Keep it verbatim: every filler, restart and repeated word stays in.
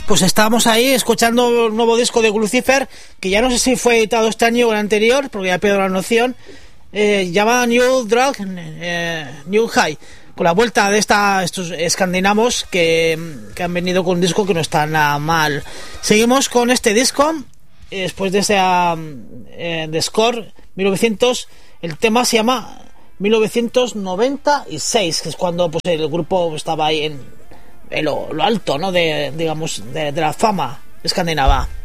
Pues estábamos ahí escuchando el nuevo disco de Lucifer, que ya no sé si fue editado este año o el anterior, porque ya pierdo la noción. Eh, llama New Drug, eh, New High, con la vuelta de esta, estos escandinavos que, que han venido con un disco que no está nada mal. Seguimos con este disco, eh, después de ese eh, de Score mil novecientos, el tema se llama mil novecientos noventa y seis, que es cuando pues el grupo estaba ahí en, en lo, lo alto, ¿no? De, digamos, de, de la fama escandinava.